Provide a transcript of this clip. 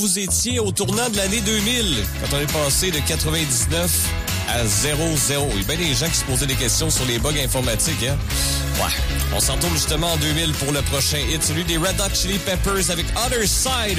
vous étiez au tournant de l'année 2000, quand on est passé de 99 à 0-0. Il y a bien des gens qui se posaient des questions sur les bugs informatiques, hein? Ouais. On s'en retourne justement en 2000 pour le prochain hit, celui des Red Hot Chili Peppers avec Other Side.